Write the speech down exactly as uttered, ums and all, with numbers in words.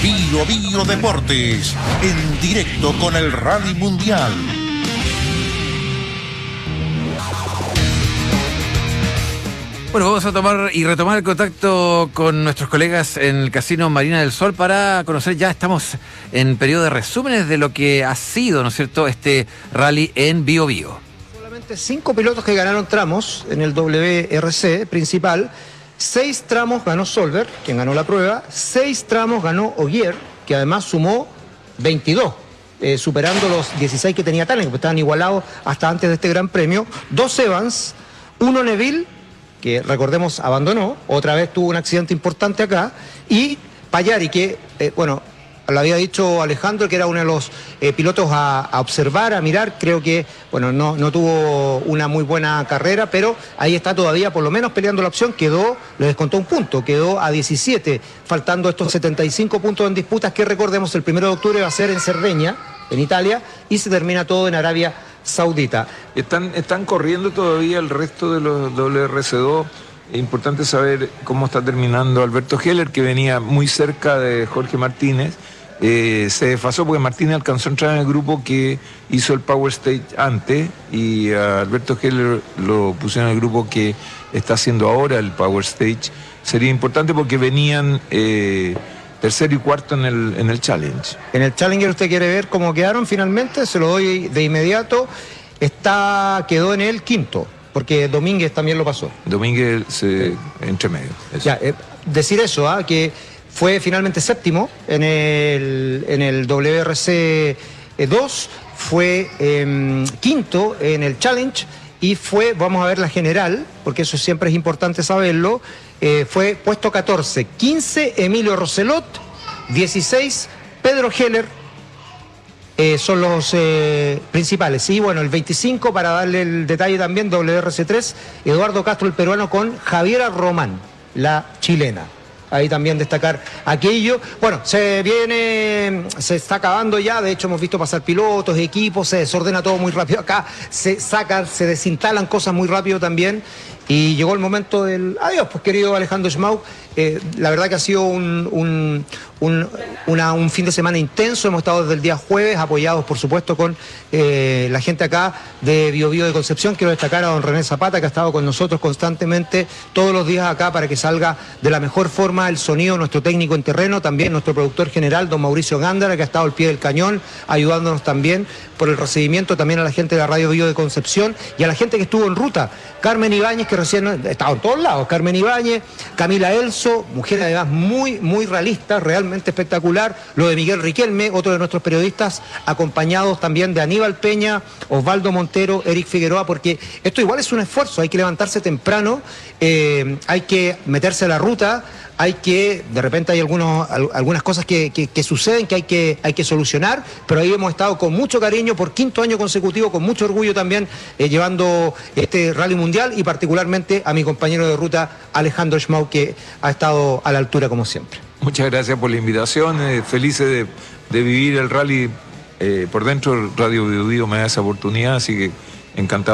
Bio Bio Deportes, en directo con el Rally Mundial. Bueno, vamos a tomar y retomar el contacto con nuestros colegas en el Casino Marina del Sol para conocer, ya estamos en periodo de resúmenes de lo que ha sido, ¿no es cierto?, este rally en Bio Bio. Solamente cinco pilotos que ganaron tramos en el W R C principal. Seis tramos ganó Solberg, quien ganó la prueba. Seis tramos ganó Ogier, que además sumó veintidós, eh, superando los dieciséis que tenía Talent, que estaban igualados hasta antes de este gran premio. Dos Evans, uno Neville, que recordemos abandonó, otra vez tuvo un accidente importante acá, y Payari, que, eh, bueno, lo había dicho Alejandro, que era uno de los eh, pilotos a, a observar, a mirar. Creo que, bueno, no, no tuvo una muy buena carrera, pero ahí está todavía por lo menos peleando la opción. Quedó, le descontó un punto, quedó a diecisiete, faltando estos setenta y cinco puntos en disputas, que recordemos el primero de octubre va a ser en Cerdeña, en Italia, y se termina todo en Arabia Saudita. ¿Están, están corriendo todavía el resto de los W R C dos? Es importante saber cómo está terminando Alberto Heller, que venía muy cerca de Jorge Martínez. Eh, se desfasó porque Martínez alcanzó a entrar en el grupo que hizo el Power Stage antes, y a Alberto Heller lo pusieron en el grupo que está haciendo ahora el Power Stage. Sería importante porque venían eh, tercero y cuarto en el, en el Challenge. En el Challenger, ¿usted quiere ver cómo quedaron finalmente? Se lo doy de inmediato. Está, quedó en el quinto, porque Domínguez también lo pasó. Domínguez se, entre medio. Eso. Ya, eh, decir eso, ¿ah? que fue finalmente séptimo en el, en el W R C dos, fue eh, quinto en el Challenge, y fue, vamos a ver la general, porque eso siempre es importante saberlo, eh, fue puesto catorce, quince Emilio Roselot, dieciséis Pedro Heller, eh, son los eh, principales. Y bueno, el veinticinco, para darle el detalle también, W R C tres, Eduardo Castro, el peruano, con Javiera Román, la chilena. Ahí también destacar aquello. Bueno, se viene, se está acabando ya, de hecho hemos visto pasar pilotos, equipos, se desordena todo muy rápido acá, se sacan, se desinstalan cosas muy rápido también, y llegó el momento del adiós, pues querido Alejandro Schmauk. Eh, la verdad que ha sido un, un, un, una, un fin de semana intenso. Hemos estado desde el día jueves, apoyados por supuesto con eh, la gente acá de Bio Bio de Concepción. Quiero destacar a don René Zapata, que ha estado con nosotros constantemente todos los días acá para que salga de la mejor forma el sonido, nuestro técnico en terreno, también nuestro productor general, don Mauricio Gándara, que ha estado al pie del cañón, ayudándonos también por el recibimiento, también a la gente de la Radio Bio de Concepción y a la gente que estuvo en ruta. Carmen Ibáñez, que recién ha estado en todos lados, Carmen Ibáñez, Camila Elso, mujer además muy, muy realista, realmente espectacular. Lo de Miguel Riquelme, otro de nuestros periodistas, acompañados también de Aníbal Peña, Osvaldo Montero, Eric Figueroa, porque esto igual es un esfuerzo, hay que levantarse temprano, eh, hay que meterse a la ruta, hay que, de repente hay algunos, algunas cosas que, que, que suceden que hay, que hay que solucionar, pero ahí hemos estado con mucho cariño por quinto año consecutivo, con mucho orgullo también, eh, llevando este Rally Mundial, y particularmente a mi compañero de ruta Alejandro Schmauk, que ha estado a la altura como siempre. Muchas gracias por la invitación, eh, felices de, de vivir el rally eh, por dentro. Radio Bio Bio me da esa oportunidad, así que encantado.